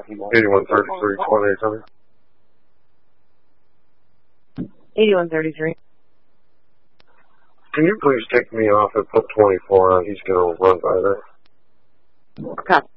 8133, 2800. 8133. Can you please take me off at put 24 on? He's going to run by there. Copy.